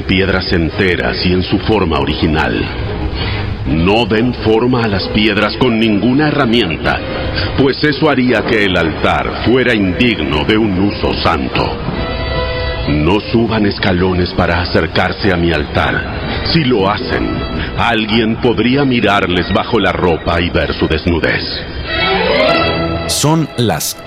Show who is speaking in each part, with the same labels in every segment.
Speaker 1: piedras enteras y en su forma original. No den forma a las piedras con ninguna herramienta, pues eso haría que el altar fuera indigno de un uso santo. No suban escalones para acercarse a mi altar. Si lo hacen, alguien podría mirarles bajo la ropa y ver su desnudez.
Speaker 2: Son las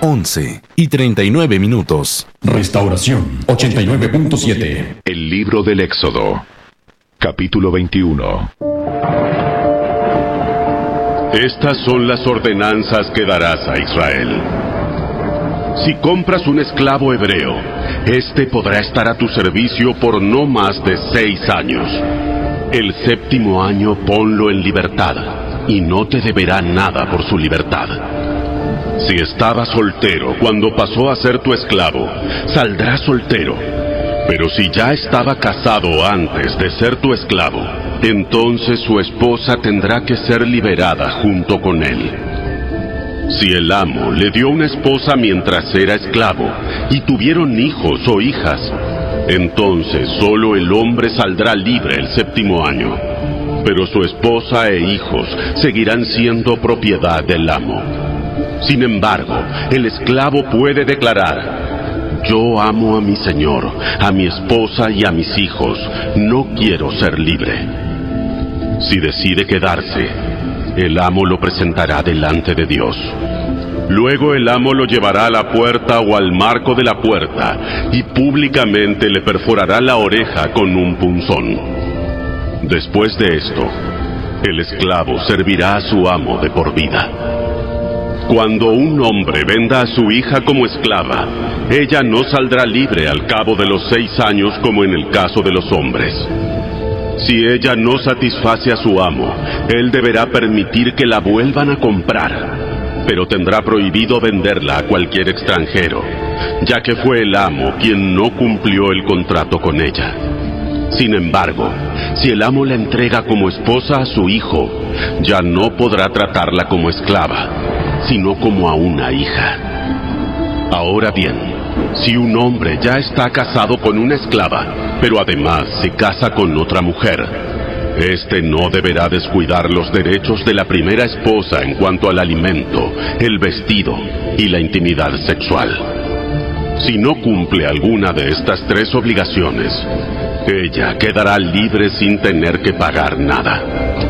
Speaker 2: 11:39.
Speaker 3: Restauración 89.7.
Speaker 4: El libro del Éxodo, capítulo 21.
Speaker 1: Estas son las ordenanzas que darás a Israel. Si compras un esclavo hebreo, este podrá estar a tu servicio por no más de 6 años. El 7º año ponlo en libertad, y no te deberá nada por su libertad. Si estaba soltero cuando pasó a ser tu esclavo, saldrá soltero. Pero si ya estaba casado antes de ser tu esclavo, entonces su esposa tendrá que ser liberada junto con él. Si el amo le dio una esposa mientras era esclavo y tuvieron hijos o hijas, entonces solo el hombre saldrá libre el 7º año, pero su esposa e hijos seguirán siendo propiedad del amo. Sin embargo, el esclavo puede declarar: yo amo a mi señor, a mi esposa y a mis hijos, no quiero ser libre. Si decide quedarse, el amo lo presentará delante de Dios. Luego el amo lo llevará a la puerta o al marco de la puerta y públicamente le perforará la oreja con un punzón. Después de esto, el esclavo servirá a su amo de por vida. Cuando un hombre venda a su hija como esclava, ella no saldrá libre al cabo de los 6 años como en el caso de los hombres. Si ella no satisface a su amo, él deberá permitir que la vuelvan a comprar, pero tendrá prohibido venderla a cualquier extranjero, ya que fue el amo quien no cumplió el contrato con ella. Sin embargo, si el amo la entrega como esposa a su hijo, ya no podrá tratarla como esclava, sino como a una hija. Ahora bien, si un hombre ya está casado con una esclava, pero además se casa con otra mujer, este no deberá descuidar los derechos de la primera esposa en cuanto al alimento, el vestido y la intimidad sexual. Si no cumple alguna de estas 3 obligaciones, ella quedará libre sin tener que pagar nada.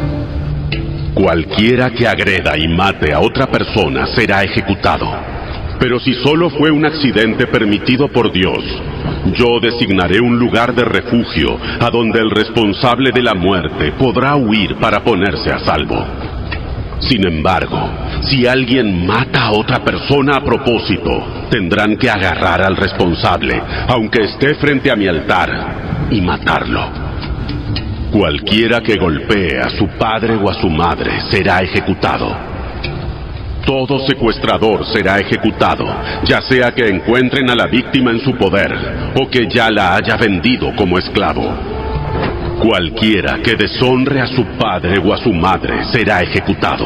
Speaker 1: Cualquiera que agreda y mate a otra persona será ejecutado. Pero si solo fue un accidente permitido por Dios, yo designaré un lugar de refugio a donde el responsable de la muerte podrá huir para ponerse a salvo. Sin embargo, si alguien mata a otra persona a propósito, tendrán que agarrar al responsable, aunque esté frente a mi altar, y matarlo. Cualquiera que golpee a su padre o a su madre será ejecutado. Todo secuestrador será ejecutado, ya sea que encuentren a la víctima en su poder o que ya la haya vendido como esclavo. Cualquiera que deshonre a su padre o a su madre será ejecutado.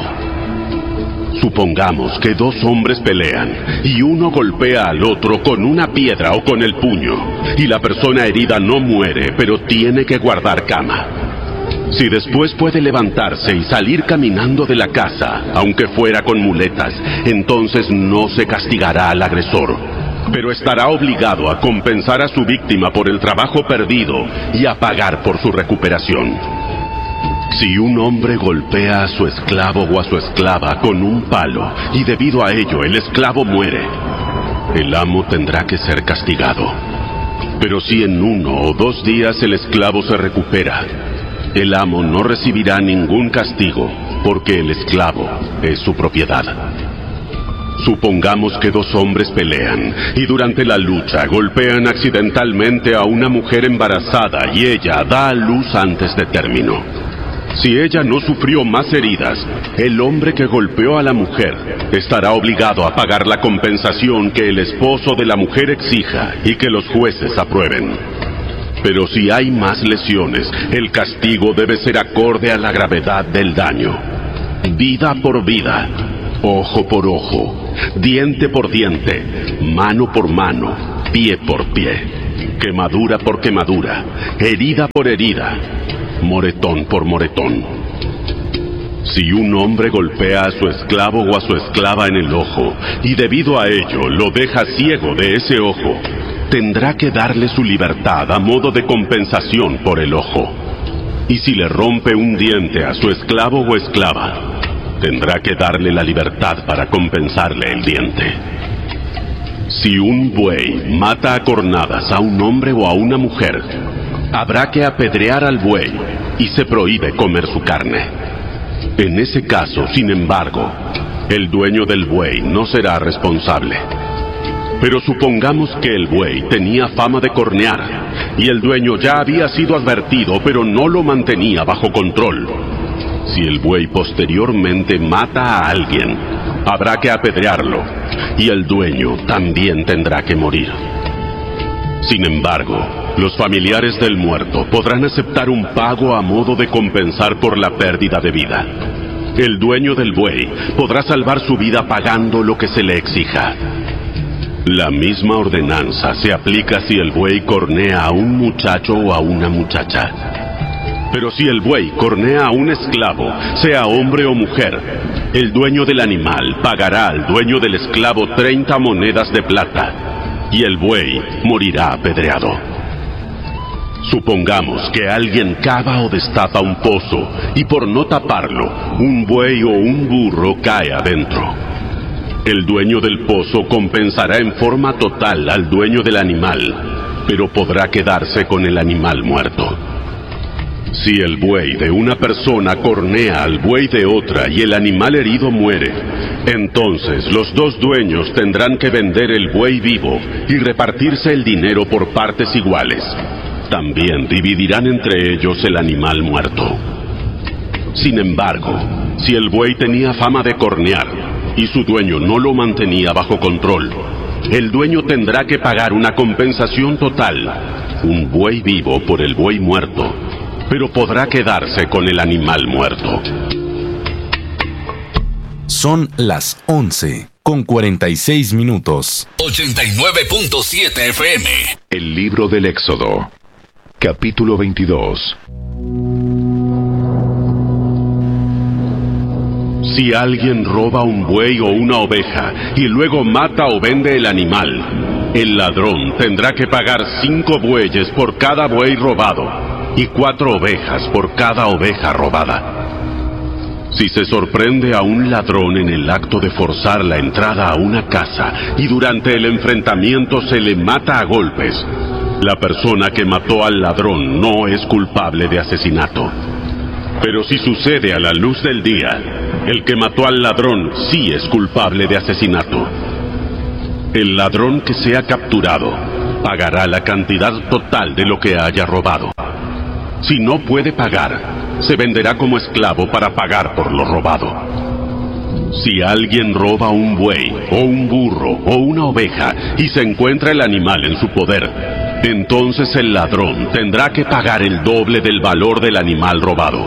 Speaker 1: Supongamos que 2 hombres pelean y uno golpea al otro con una piedra o con el puño, y la persona herida no muere, pero tiene que guardar cama. Si después puede levantarse y salir caminando de la casa, aunque fuera con muletas, entonces no se castigará al agresor, pero estará obligado a compensar a su víctima por el trabajo perdido y a pagar por su recuperación. Si un hombre golpea a su esclavo o a su esclava con un palo y debido a ello el esclavo muere, el amo tendrá que ser castigado. Pero si en 1 o 2 días el esclavo se recupera, el amo no recibirá ningún castigo, porque el esclavo es su propiedad. Supongamos que 2 hombres pelean, y durante la lucha golpean accidentalmente a una mujer embarazada y ella da a luz antes de término. Si ella no sufrió más heridas, el hombre que golpeó a la mujer estará obligado a pagar la compensación que el esposo de la mujer exija y que los jueces aprueben. Pero si hay más lesiones, el castigo debe ser acorde a la gravedad del daño. Vida por vida, ojo por ojo, diente por diente, mano por mano, pie por pie. quemadura por quemadura, herida por herida, moretón por moretón. Si un hombre golpea a su esclavo o a su esclava en el ojo, y debido a ello lo deja ciego de ese ojo, tendrá que darle su libertad a modo de compensación por el ojo. Y si le rompe un diente a su esclavo o esclava, tendrá que darle la libertad para compensarle el diente. Si un buey mata a cornadas a un hombre o a una mujer, habrá que apedrear al buey y se prohíbe comer su carne. En ese caso, sin embargo, el dueño del buey no será responsable. Pero supongamos que el buey tenía fama de cornear y el dueño ya había sido advertido, pero no lo mantenía bajo control. Si el buey posteriormente mata a alguien, habrá que apedrearlo y el dueño también tendrá que morir. Sin embargo, los familiares del muerto podrán aceptar un pago a modo de compensar por la pérdida de vida. El dueño del buey podrá salvar su vida pagando lo que se le exija. La misma ordenanza se aplica si el buey cornea a un muchacho o a una muchacha. Pero si el buey cornea a un esclavo, sea hombre o mujer, el dueño del animal pagará al dueño del esclavo 30 monedas de plata, y el buey morirá apedreado. Supongamos que alguien cava o destapa un pozo, y por no taparlo, un buey o un burro cae adentro. El dueño del pozo compensará en forma total al dueño del animal, pero podrá quedarse con el animal muerto. Si el buey de una persona cornea al buey de otra y el animal herido muere, entonces los dos dueños tendrán que vender el buey vivo y repartirse el dinero por partes iguales. También dividirán entre ellos el animal muerto. Sin embargo, si el buey tenía fama de cornear y su dueño no lo mantenía bajo control, el dueño tendrá que pagar una compensación total, un buey vivo por el buey muerto, pero podrá quedarse con el animal muerto.
Speaker 2: Son las 11:46.
Speaker 4: 89.7 FM. El libro del Éxodo, capítulo 22.
Speaker 1: Si alguien roba un buey o una oveja y luego mata o vende el animal, el ladrón tendrá que pagar 5 bueyes por cada buey robado y 4 ovejas por cada oveja robada. Si se sorprende a un ladrón en el acto de forzar la entrada a una casa y durante el enfrentamiento se le mata a golpes, la persona que mató al ladrón no es culpable de asesinato. Pero si sucede a la luz del día, el que mató al ladrón sí es culpable de asesinato. El ladrón que sea capturado pagará la cantidad total de lo que haya robado. Si no puede pagar, se venderá como esclavo para pagar por lo robado. Si alguien roba un buey, o un burro, o una oveja, y se encuentra el animal en su poder, entonces el ladrón tendrá que pagar el doble del valor del animal robado.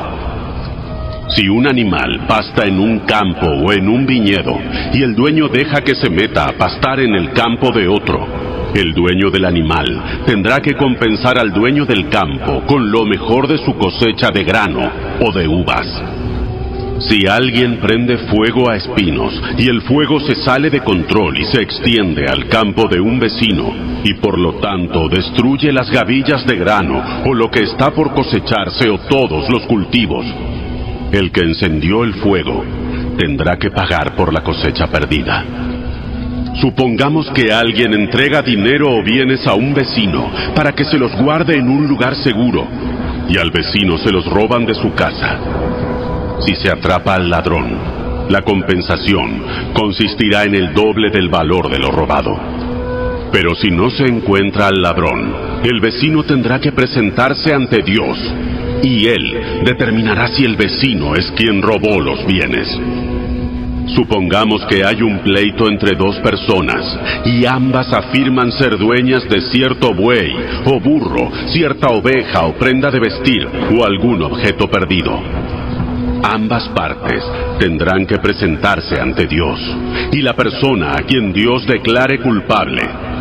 Speaker 1: Si un animal pasta en un campo o en un viñedo, y el dueño deja que se meta a pastar en el campo de otro, el dueño del animal tendrá que compensar al dueño del campo con lo mejor de su cosecha de grano o de uvas. Si alguien prende fuego a espinos y el fuego se sale de control y se extiende al campo de un vecino y por lo tanto destruye las gavillas de grano o lo que está por cosecharse o todos los cultivos, el que encendió el fuego tendrá que pagar por la cosecha perdida. Supongamos que alguien entrega dinero o bienes a un vecino para que se los guarde en un lugar seguro y al vecino se los roban de su casa. Si se atrapa al ladrón, la compensación consistirá en el doble del valor de lo robado. Pero si no se encuentra al ladrón, el vecino tendrá que presentarse ante Dios y Él determinará si el vecino es quien robó los bienes. Supongamos que hay un pleito entre dos personas y ambas afirman ser dueñas de cierto buey o burro, cierta oveja o prenda de vestir o algún objeto perdido. Ambas partes tendrán que presentarse ante Dios y la persona a quien Dios declare culpable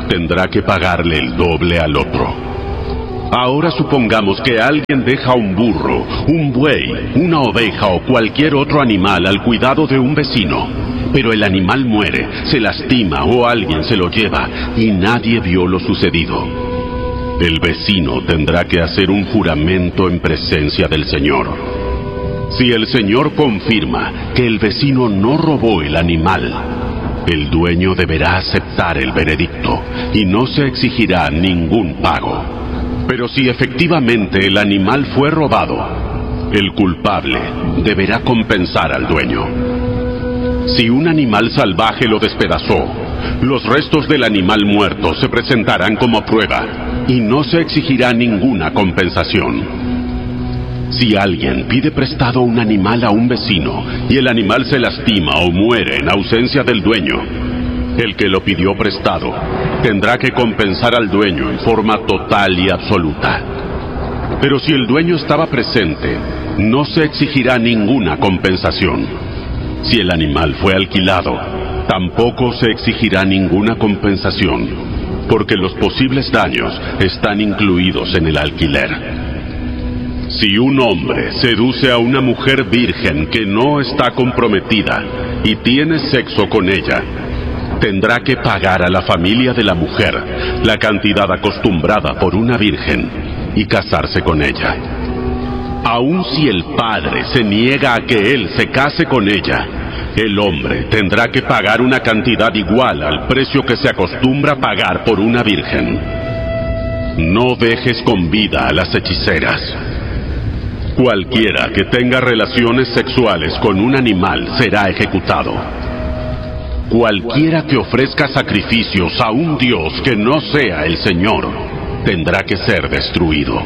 Speaker 1: tendrá que pagarle el doble al otro. Ahora supongamos que alguien deja un burro, un buey, una oveja o cualquier otro animal al cuidado de un vecino, pero el animal muere, se lastima o alguien se lo lleva y nadie vio lo sucedido. El vecino tendrá que hacer un juramento en presencia del Señor. Si el Señor confirma que el vecino no robó el animal, el dueño deberá aceptar el veredicto y no se exigirá ningún pago. Pero si efectivamente el animal fue robado, el culpable deberá compensar al dueño. Si un animal salvaje lo despedazó, los restos del animal muerto se presentarán como prueba y no se exigirá ninguna compensación. Si alguien pide prestado un animal a un vecino y el animal se lastima o muere en ausencia del dueño, el que lo pidió prestado tendrá que compensar al dueño en forma total y absoluta. Pero si el dueño estaba presente, no se exigirá ninguna compensación. Si el animal fue alquilado, tampoco se exigirá ninguna compensación, porque los posibles daños están incluidos en el alquiler. Si un hombre seduce a una mujer virgen que no está comprometida y tiene sexo con ella, tendrá que pagar a la familia de la mujer la cantidad acostumbrada por una virgen y casarse con ella. Aun si el padre se niega a que él se case con ella, el hombre tendrá que pagar una cantidad igual al precio que se acostumbra pagar por una virgen. No dejes con vida a las hechiceras. Cualquiera que tenga relaciones sexuales con un animal será ejecutado. Cualquiera que ofrezca sacrificios a un dios que no sea el Señor, tendrá que ser destruido.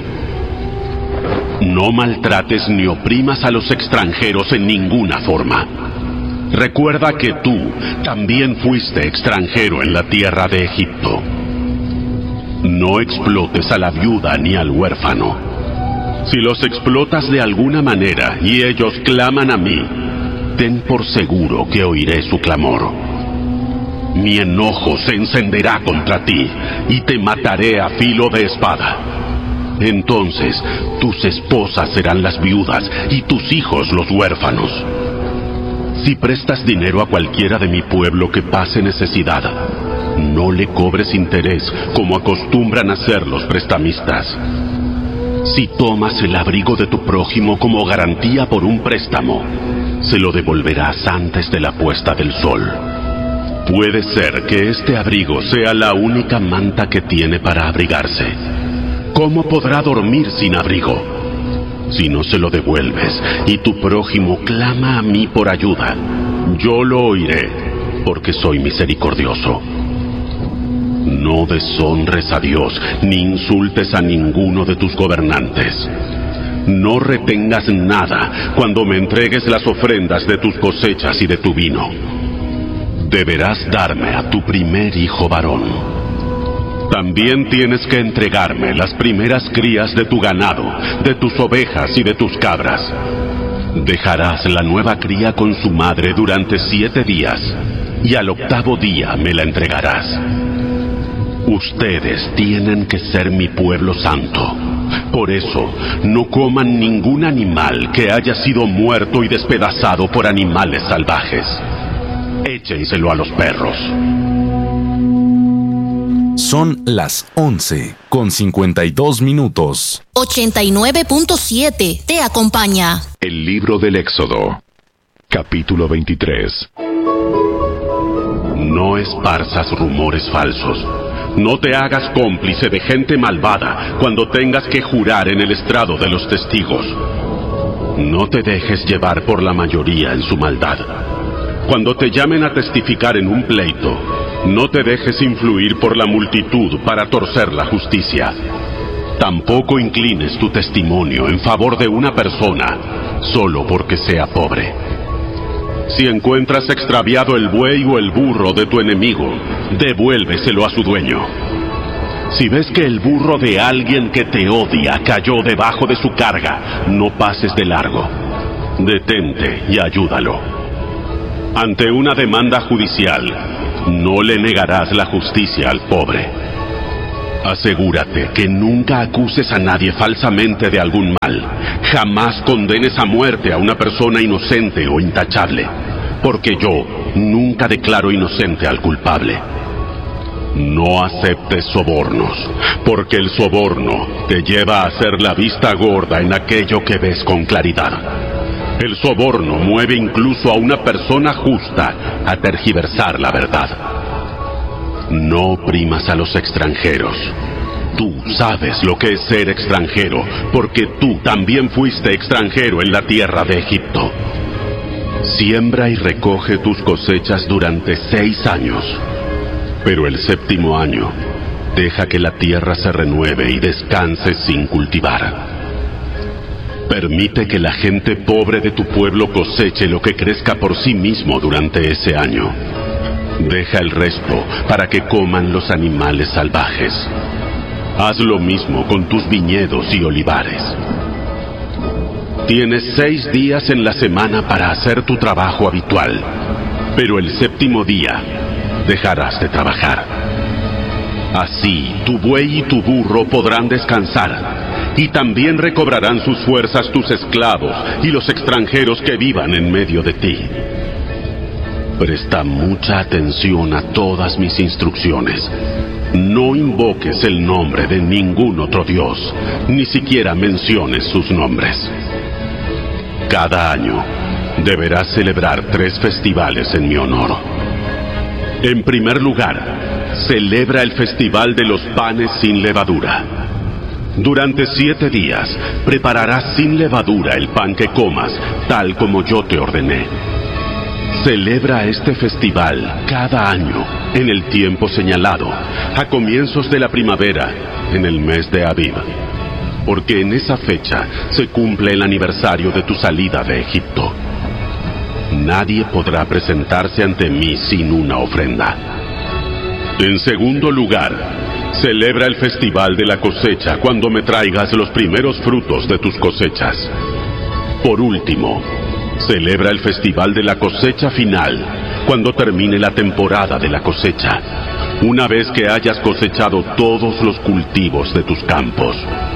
Speaker 1: No maltrates ni oprimas a los extranjeros en ninguna forma. Recuerda que tú también fuiste extranjero en la tierra de Egipto. No explotes a la viuda ni al huérfano. Si los explotas de alguna manera y ellos claman a mí, ten por seguro que oiré su clamor. Mi enojo se encenderá contra ti y te mataré a filo de espada. Entonces tus esposas serán las viudas y tus hijos los huérfanos. Si prestas dinero a cualquiera de mi pueblo que pase necesidad, no le cobres interés como acostumbran hacer los prestamistas. Si tomas el abrigo de tu prójimo como garantía por un préstamo, se lo devolverás antes de la puesta del sol. Puede ser que este abrigo sea la única manta que tiene para abrigarse. ¿Cómo podrá dormir sin abrigo? Si no se lo devuelves y tu prójimo clama a mí por ayuda, yo lo oiré, porque soy misericordioso. No deshonres a Dios, ni insultes a ninguno de tus gobernantes. No retengas nada cuando me entregues las ofrendas de tus cosechas y de tu vino. Deberás darme a tu primer hijo varón. También tienes que entregarme las primeras crías de tu ganado, de tus ovejas y de tus cabras. Dejarás la nueva cría con su madre durante 7 días, y al 8º día me la entregarás. Ustedes tienen que ser mi pueblo santo. Por eso, no coman ningún animal que haya sido muerto y despedazado por animales salvajes. Échenselo a los perros.
Speaker 2: Son las 11:52.
Speaker 5: 89.7 te acompaña.
Speaker 4: El libro del Éxodo, capítulo 23.
Speaker 1: No esparzas rumores falsos. No te hagas cómplice de gente malvada cuando tengas que jurar en el estrado de los testigos. No te dejes llevar por la mayoría en su maldad. Cuando te llamen a testificar en un pleito, no te dejes influir por la multitud para torcer la justicia. Tampoco inclines tu testimonio en favor de una persona solo porque sea pobre. Si encuentras extraviado el buey o el burro de tu enemigo, devuélveselo a su dueño. Si ves que el burro de alguien que te odia cayó debajo de su carga, no pases de largo. Detente y ayúdalo. Ante una demanda judicial, no le negarás la justicia al pobre. Asegúrate que nunca acuses a nadie falsamente de algún mal. Jamás condenes a muerte a una persona inocente o intachable, porque yo nunca declaro inocente al culpable. No aceptes sobornos, porque el soborno te lleva a hacer la vista gorda en aquello que ves con claridad. El soborno mueve incluso a una persona justa a tergiversar la verdad. No oprimas a los extranjeros. Tú sabes lo que es ser extranjero, porque tú también fuiste extranjero en la tierra de Egipto. Siembra y recoge tus cosechas durante 6 años. Pero el 7º año, deja que la tierra se renueve y descanse sin cultivar. Permite que la gente pobre de tu pueblo coseche lo que crezca por sí mismo durante ese año. Deja el resto para que coman los animales salvajes. Haz lo mismo con tus viñedos y olivares. Tienes 6 días en la semana para hacer tu trabajo habitual, pero el 7º día dejarás de trabajar. Así, tu buey y tu burro podrán descansar, y también recobrarán sus fuerzas tus esclavos y los extranjeros que vivan en medio de ti. Presta mucha atención a todas mis instrucciones. No invoques el nombre de ningún otro dios, ni siquiera menciones sus nombres. Cada año deberás celebrar 3 festivales en mi honor. En primer lugar, celebra el festival de los panes sin levadura. Durante 7 días prepararás sin levadura el pan que comas, tal como yo te ordené. Celebra este festival cada año, en el tiempo señalado, a comienzos de la primavera, en el mes de Abib, porque en esa fecha se cumple el aniversario de tu salida de Egipto. Nadie podrá presentarse ante mí sin una ofrenda. En segundo lugar, celebra el festival de la cosecha cuando me traigas los primeros frutos de tus cosechas. Por último, celebra el festival de la cosecha final cuando termine la temporada de la cosecha, una vez que hayas cosechado todos los cultivos de tus campos.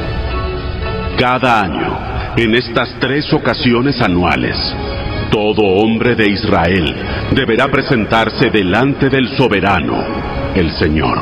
Speaker 1: Cada año, en estas 3 ocasiones anuales, todo hombre de Israel deberá presentarse delante del soberano, el Señor.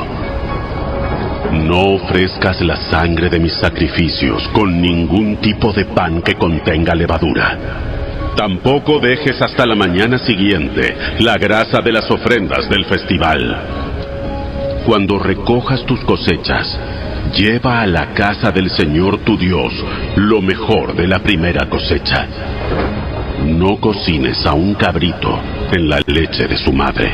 Speaker 1: No ofrezcas la sangre de mis sacrificios con ningún tipo de pan que contenga levadura. Tampoco dejes hasta la mañana siguiente la grasa de las ofrendas del festival. Cuando recojas tus cosechas, lleva a la casa del Señor tu Dios lo mejor de la primera cosecha. No cocines a un cabrito en la leche de su madre.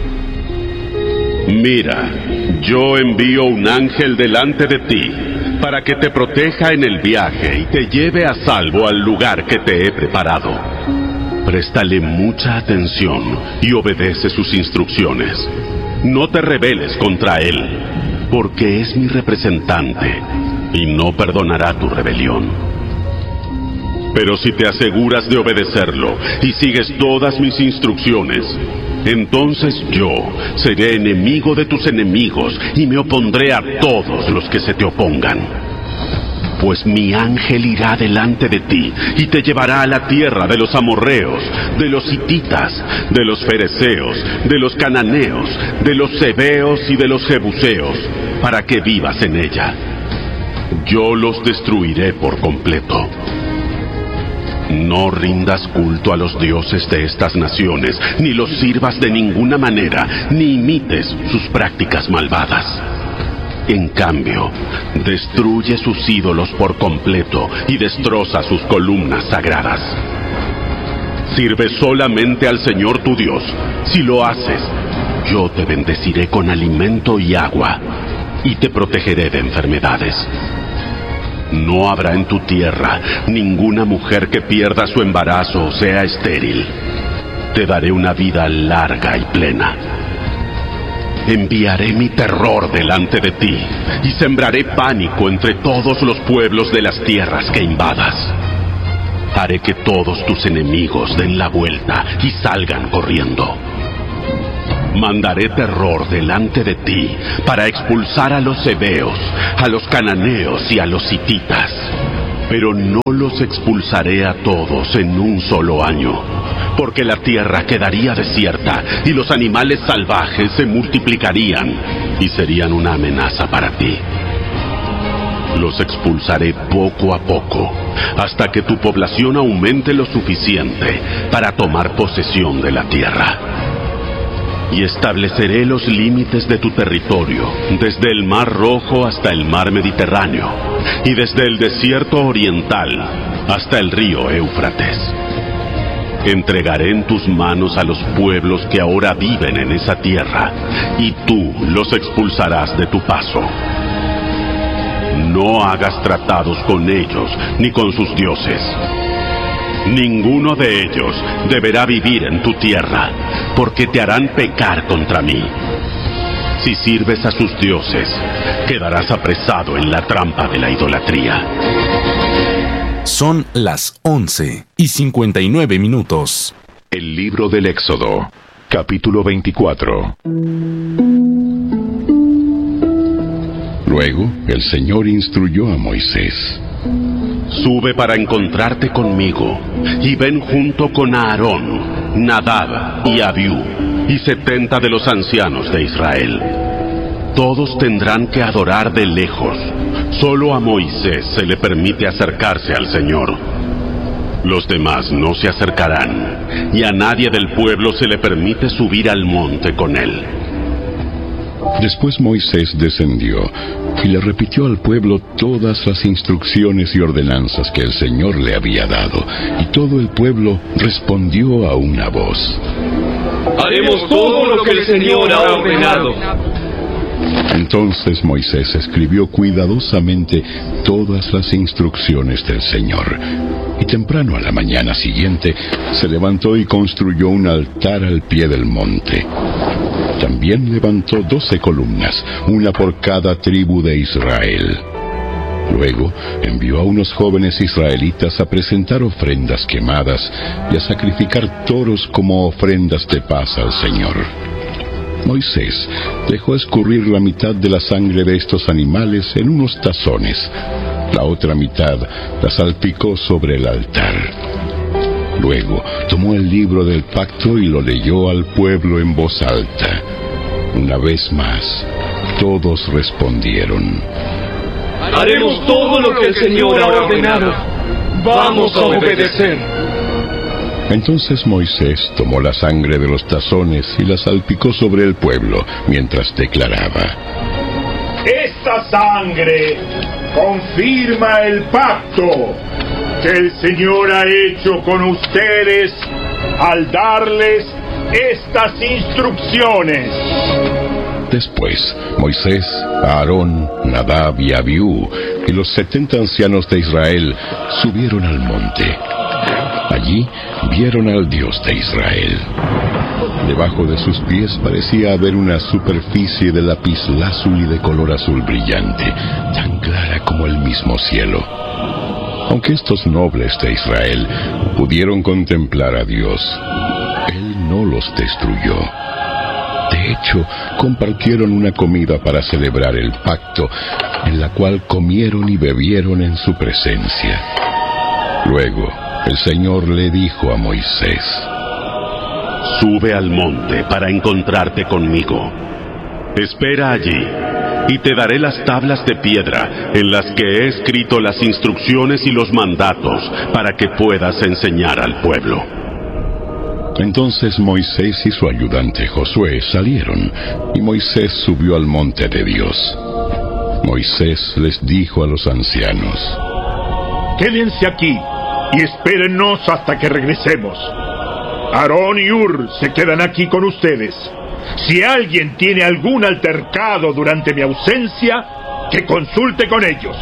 Speaker 1: Mira, yo envío un ángel delante de ti para que te proteja en el viaje y te lleve a salvo al lugar que te he preparado. Préstale mucha atención y obedece sus instrucciones. No te rebeles contra él, porque es mi representante y no perdonará tu rebelión. Pero si te aseguras de obedecerlo y sigues todas mis instrucciones, entonces yo seré enemigo de tus enemigos y me opondré a todos los que se te opongan. Pues mi ángel irá delante de ti y te llevará a la tierra de los amorreos, de los hititas, de los fereceos, de los cananeos, de los heveos y de los jebuseos, para que vivas en ella. Yo los destruiré por completo. No rindas culto a los dioses de estas naciones, ni los sirvas de ninguna manera, ni imites sus prácticas malvadas. En cambio, destruye sus ídolos por completo y destroza sus columnas sagradas. Sirve solamente al Señor tu Dios. Si lo haces, yo te bendeciré con alimento y agua, y te protegeré de enfermedades. No habrá en tu tierra ninguna mujer que pierda su embarazo o sea estéril. Te daré una vida larga y plena. Enviaré mi terror delante de ti y sembraré pánico entre todos los pueblos de las tierras que invadas. Haré que todos tus enemigos den la vuelta y salgan corriendo. Mandaré terror delante de ti para expulsar a los heveos, a los cananeos y a los hititas. Pero no los expulsaré a todos en un solo año, porque la tierra quedaría desierta y los animales salvajes se multiplicarían y serían una amenaza para ti. Los expulsaré poco a poco, hasta que tu población aumente lo suficiente para tomar posesión de la tierra. Y estableceré los límites de tu territorio, desde el Mar Rojo hasta el Mar Mediterráneo, y desde el desierto oriental hasta el río Éufrates. Entregaré en tus manos a los pueblos que ahora viven en esa tierra, y tú los expulsarás de tu paso. No hagas tratados con ellos ni con sus dioses. Ninguno de ellos deberá vivir en tu tierra, porque te harán pecar contra mí. Si sirves a sus dioses, quedarás apresado en la trampa de la idolatría.
Speaker 2: Son las 11:59.
Speaker 4: El libro del Éxodo, capítulo 24. Luego, el Señor instruyó a Moisés:
Speaker 1: Sube para encontrarte conmigo, y ven junto con Aarón, Nadab y Abiú, y 70 de los ancianos de Israel. Todos tendrán que adorar de lejos. Solo a Moisés se le permite acercarse al Señor. Los demás no se acercarán, y a nadie del pueblo se le permite subir al monte con él.
Speaker 4: Después Moisés descendió y le repitió al pueblo todas las instrucciones y ordenanzas que el Señor le había dado, y todo el pueblo respondió a una voz:
Speaker 6: Haremos todo lo que el Señor ha ordenado.
Speaker 4: Entonces Moisés escribió cuidadosamente todas las instrucciones del Señor, y temprano a la mañana siguiente se levantó y construyó un altar al pie del monte. También levantó 12 columnas, una por cada tribu de Israel. Luego envió a unos jóvenes israelitas a presentar ofrendas quemadas y a sacrificar toros como ofrendas de paz al Señor. Moisés dejó escurrir la mitad de la sangre de estos animales en unos tazones. La otra mitad la salpicó sobre el altar. Luego tomó el libro del pacto y lo leyó al pueblo en voz alta. Una vez más, todos respondieron:
Speaker 6: Haremos todo lo que el Señor ha ordenado. Vamos a obedecer.
Speaker 4: Entonces Moisés tomó la sangre de los tazones y la salpicó sobre el pueblo, mientras declaraba:
Speaker 7: Esta sangre confirma el pacto que el Señor ha hecho con ustedes al darles estas instrucciones.
Speaker 4: Después, Moisés, Aarón, Nadab y Abiú y los 70 ancianos de Israel subieron al monte. Allí vieron al Dios de Israel. Debajo de sus pies parecía haber una superficie de lapislázuli de color azul brillante, tan clara como el mismo cielo. Aunque estos nobles de Israel pudieron contemplar a Dios, Él no los destruyó. De hecho, compartieron una comida para celebrar el pacto, en la cual comieron y bebieron en su presencia. Luego, el Señor le dijo a Moisés:
Speaker 1: Sube al monte para encontrarte conmigo. Espera allí, y te daré las tablas de piedra en las que he escrito las instrucciones y los mandatos para que puedas enseñar al pueblo.
Speaker 4: Entonces Moisés y su ayudante Josué salieron, y Moisés subió al monte de Dios. Moisés les dijo a los ancianos:
Speaker 7: Quédense aquí y espérennos hasta que regresemos. Aarón y Hur se quedan aquí con ustedes. Si alguien tiene algún altercado durante mi ausencia, que consulte con ellos.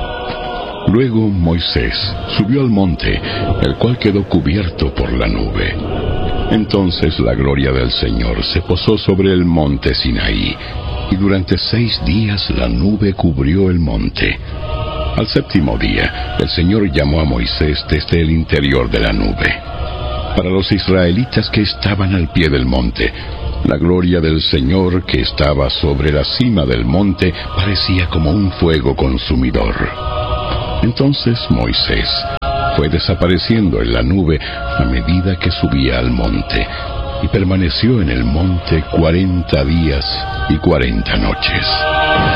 Speaker 4: Luego Moisés subió al monte, el cual quedó cubierto por la nube. Entonces la gloria del Señor se posó sobre el monte Sinaí, y durante 6 días la nube cubrió el monte. Al 7º día, el Señor llamó a Moisés desde el interior de la nube. Para los israelitas que estaban al pie del monte, La gloria del Señor que estaba sobre la cima del monte parecía como un fuego consumidor. Entonces Moisés fue desapareciendo en la nube a medida que subía al monte, y permaneció en el monte 40 días y 40 noches.